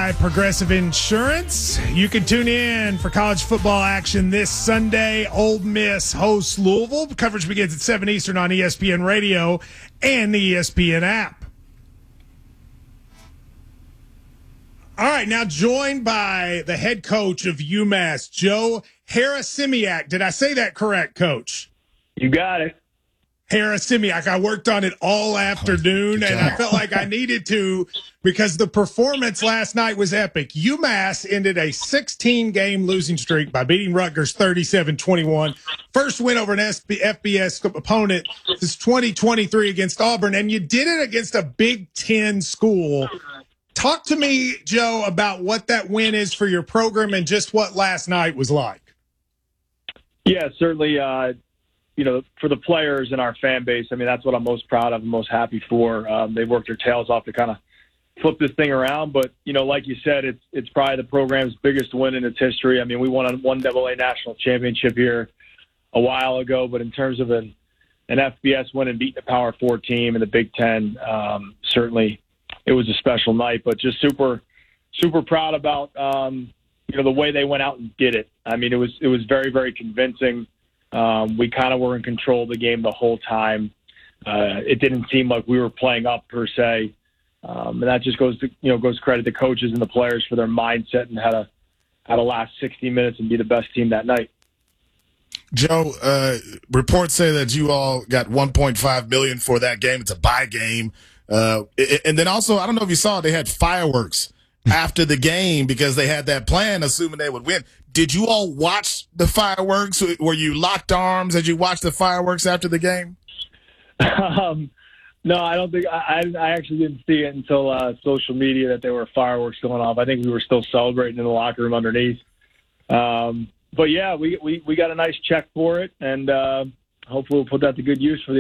by Progressive Insurance. You can tune in for college football action this Sunday. Ole Miss hosts Louisville. Coverage begins at 7 Eastern on ESPN Radio and the ESPN app. All right, now joined by the head coach of UMass, Joe Harasimiak. Did I say that correct, Coach? You got it. Harasimiak. I worked on it all afternoon, and I felt like I needed to because the performance last night was epic. UMass ended a 16-game losing streak by beating Rutgers 37-21. First win over an FBS opponent since 2023 against Auburn, and you did it against a Big Ten school. Talk to me, Joe, about what that win is for your program and just what last night was like. Yeah, certainly. For the players and our fan base, I mean, that's what I'm most proud of and most happy for. They've worked their tails off to kind of flip this thing around. But, like you said, it's probably the program's biggest win in its history. I mean, we won a 1AA national championship here a while ago. But in terms of an FBS win and beating a Power 4 team in the Big Ten, certainly it was a special night. But just super, super proud about, the way they went out and did it. I mean, it was very, very convincing. We kind of were in control of the game the whole time. It didn't seem like we were playing up per se, and that just goes credit to coaches and the players for their mindset and how to last 60 minutes and be the best team that night. Joe, reports say that you all got $1.5 million for that game. It's a bye game, and then also I don't know if you saw they had fireworks after the game because they had that plan, assuming they would win. Did you all watch the fireworks? Were you locked arms as you watched the fireworks after the game? No, I don't think I actually didn't see it until social media that there were fireworks going off. I think we were still celebrating in the locker room underneath. But yeah, we got a nice check for it, and hopefully we'll put that to good use for the